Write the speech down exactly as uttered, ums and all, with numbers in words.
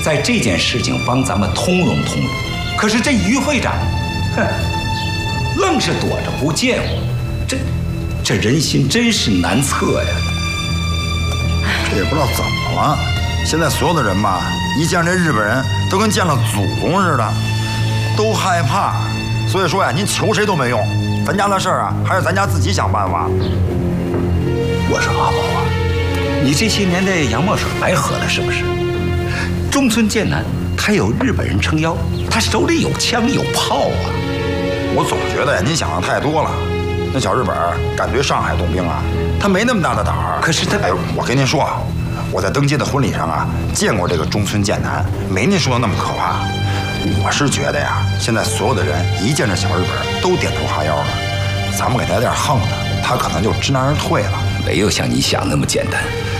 在这件事情帮咱们通融通融。可是这于会长，哼，愣是躲着不见我，这这人心真是难测呀。 这也不知道怎么了，现在所有的人吧，一见这日本人都跟见了祖宗似的，都害怕。所以说呀，您求谁都没用，咱家的事儿啊，还是咱家自己想办法。 我说阿宝啊，你这些年的洋墨水白喝了是不是？中村健男他有日本人撑腰，他手里有枪有炮啊。 我总觉得呀，您想的太多了。那小日本敢对上海动兵啊？他没那么大的胆儿。 可是他， 哎，我跟您说啊，我在登基的婚礼上啊，见过这个中村健男，没您说的那么可怕。我是觉得呀，现在所有的人一见着小日本都点头哈腰的，咱们给他点横的，他可能就知难而退了。 没有像你想那么简单。